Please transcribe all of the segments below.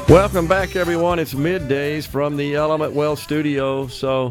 Welcome back, everyone. It's middays from the Element Wealth studio. So,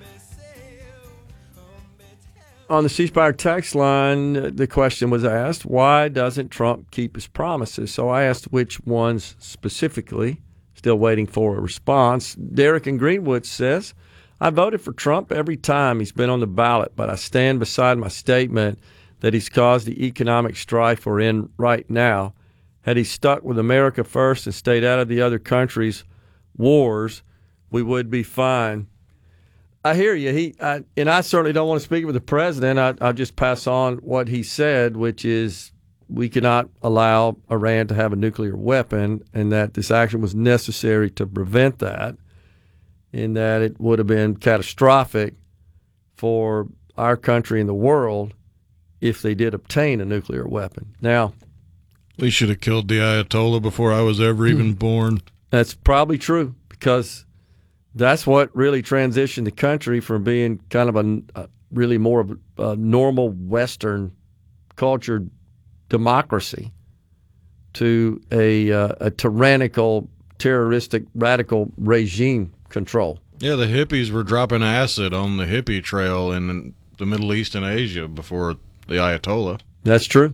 on the C Spire text line, the question was asked, why doesn't Trump keep his promises? So I asked which ones specifically. Still waiting for a response. Derek in Greenwood says, I voted for Trump every time he's been on the ballot, but I stand beside my statement that he's caused the economic strife we're in right now. Had he stuck with America first and stayed out of the other countries' wars, we would be fine. I hear you. And I certainly don't want to speak with the president. I'll just pass on what he said, which is we cannot allow Iran to have a nuclear weapon, and that this action was necessary to prevent that, and that it would have been catastrophic for our country and the world if they did obtain a nuclear weapon. Now, we should have killed the Ayatollah before I was ever even born. That's probably true, because that's what really transitioned the country from being kind of a really more of a normal Western cultured democracy to a tyrannical, terroristic, radical regime control. Yeah, the hippies were dropping acid on the hippie trail in the Middle East and Asia before the Ayatollah. That's true.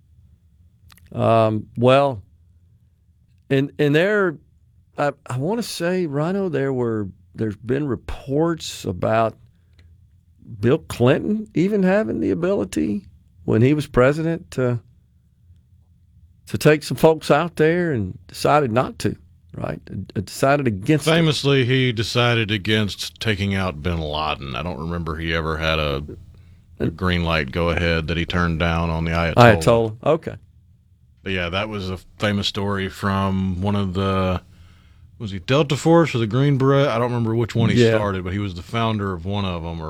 Well, and there, I want to say, Rhino, there's been reports about Bill Clinton even having the ability when he was president to take some folks out there, and decided not to, right? Decided against Famously, he decided against taking out bin Laden. I don't remember he ever had a green light go ahead that he turned down on the Ayatollah. Ayatollah, okay. But yeah, that was a famous story from one of the, was he Delta Force or the Green Beret? I don't remember which one he started, but he was the founder of one of them, or